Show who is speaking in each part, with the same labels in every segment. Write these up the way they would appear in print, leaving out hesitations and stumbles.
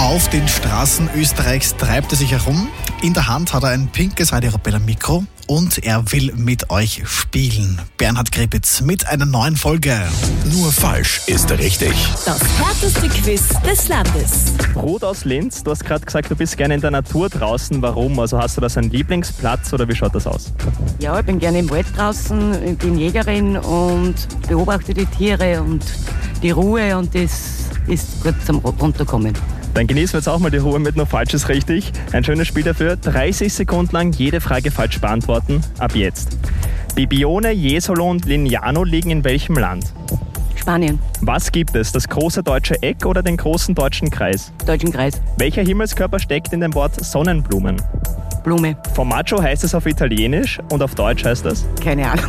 Speaker 1: Auf den Straßen Österreichs treibt er sich herum. In der Hand hat er ein pinkes Radio Arabella Mikro und er will mit euch spielen. Bernhard Grepitz mit einer neuen Folge.
Speaker 2: Nur falsch ist richtig.
Speaker 3: Das härteste Quiz des Landes.
Speaker 4: Ruth aus Linz, du hast gerade gesagt, du bist gerne in der Natur draußen. Warum? Also hast du da so einen Lieblingsplatz oder wie schaut das aus?
Speaker 5: Ja, ich bin gerne im Wald draußen, ich bin Jägerin und beobachte die Tiere und die Ruhe und das ist gut zum Runterkommen.
Speaker 4: Dann genießen wir jetzt auch mal die Ruhe mit Nur falsch ist richtig. Ein schönes Spiel dafür. 30 Sekunden lang jede Frage falsch beantworten. Ab jetzt. Bibione, Jesolo und Lignano liegen in welchem Land?
Speaker 5: Spanien,
Speaker 4: Was gibt es? Das große deutsche Eck oder den großen deutschen Kreis?
Speaker 5: Deutschen Kreis,
Speaker 4: Welcher Himmelskörper steckt in dem Wort Sonnenblumen?
Speaker 5: Blume,
Speaker 4: Formaggio heißt es auf Italienisch und auf Deutsch heißt es?
Speaker 5: keine Ahnung.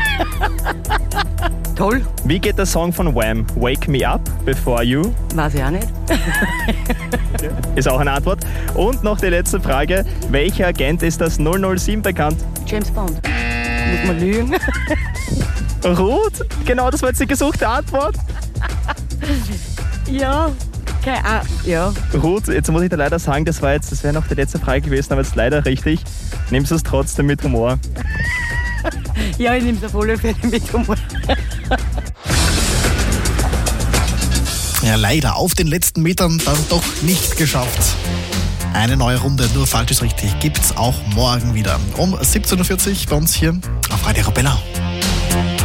Speaker 5: Toll,
Speaker 4: Wie geht der Song von Wham? Wake Me Up Before You?
Speaker 5: weiß ich auch nicht.
Speaker 4: Ist auch eine Antwort. Und noch die letzte Frage. Welcher Agent ist als 007 bekannt?
Speaker 5: James Bond, muss man lügen.
Speaker 4: Ruth? Genau, das war jetzt die gesuchte Antwort.
Speaker 5: Ja, keine Ahnung, ja.
Speaker 4: Ruth, jetzt muss ich dir leider sagen, das wäre noch die letzte Frage gewesen, aber jetzt leider richtig. Nimmst du es trotzdem mit Humor?
Speaker 5: Ja, ich nehme es auf alle Fälle mit Humor.
Speaker 1: Ja, leider auf den letzten Metern dann doch nicht geschafft. Eine neue Runde, nur falsch ist richtig, gibt's auch morgen wieder. Um 17.40 Uhr bei uns hier auf Radio Arabella.